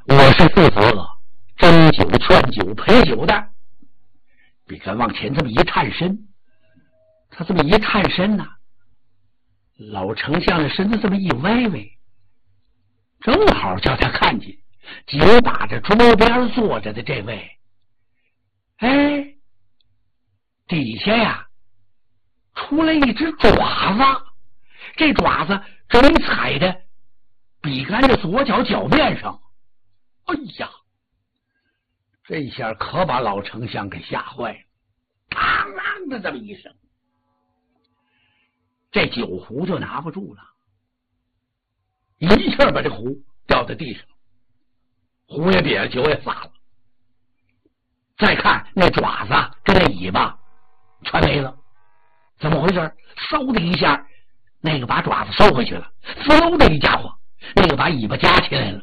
我是负责斟酒劝酒陪酒的。比干往前这么一探身，他这么一探身呢，老丞相的身子这么一歪歪，正好叫他看见酒打着桌边坐着的这位。哎，底下呀出来一只爪子，这爪子正踩在比干的左脚脚面上。哎呀，这下可把老丞相给吓坏了，嘡啷的这么一声，这酒壶就拿不住了，一下把这壶掉在地上，壶也瘪了，酒也洒了。再看那爪子跟那尾巴全没了，怎么回事？嗖的一下，那个把爪子收回去了，嗖的一家伙，那个把尾巴夹起来了。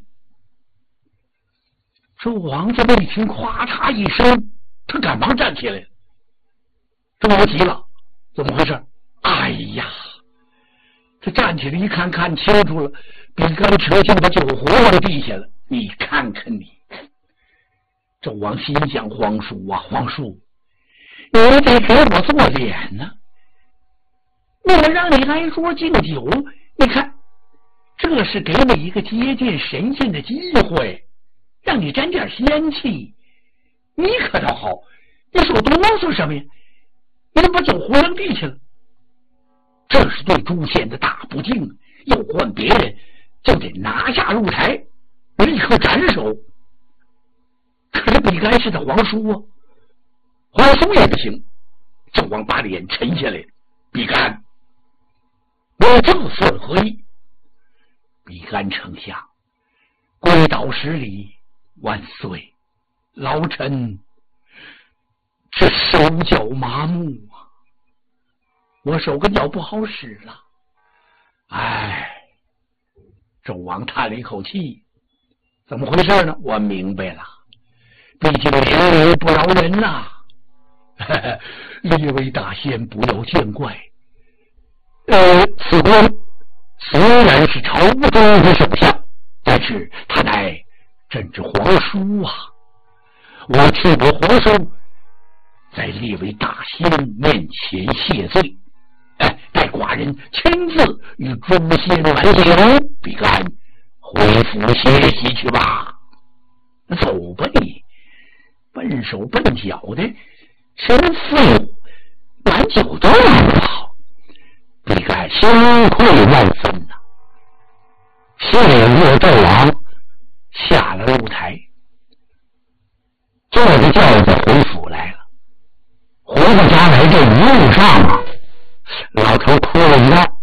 这王这么一听，咵嚓一声，他赶忙站起来了。这王急了，怎么回事？哎呀，他站起来一看，看清楚了，比干扯进把酒壶往地下了。你看看你，这王心想：皇叔啊，皇叔，你得给我做脸呢！我让你来桌敬酒，你看，这是给你一个接近神仙的机会，让你沾点仙气。你可倒好，你说哆嗦什么呀？你怎么把酒壶扔地去了？这是对朱仙的大不敬，要换别人就得拿下入台，立刻斩首。可是比干是的皇叔啊，皇叔也不行。纣王把脸沉下来，比干，我这算何意？比干丞相，跪倒十里，万岁！老臣这手脚麻木啊，我手跟脚不好使了。哎，纣王叹了一口气，怎么回事呢？我明白了，毕竟年龄不饶人呐。列位大仙不要见怪。此官虽然是朝中的首相，但是他乃朕之皇叔啊！我替我皇叔在列位大仙面前谢罪，待寡人亲自与诸仙完酒，比干回府歇息去吧。走吧你，笨手笨脚的，真废物，满酒都拿不好。比干心愧万分呐！谢过纣王，下了露台，坐着轿子回府来了。回到家来，这一路上啊，老头哭了一道。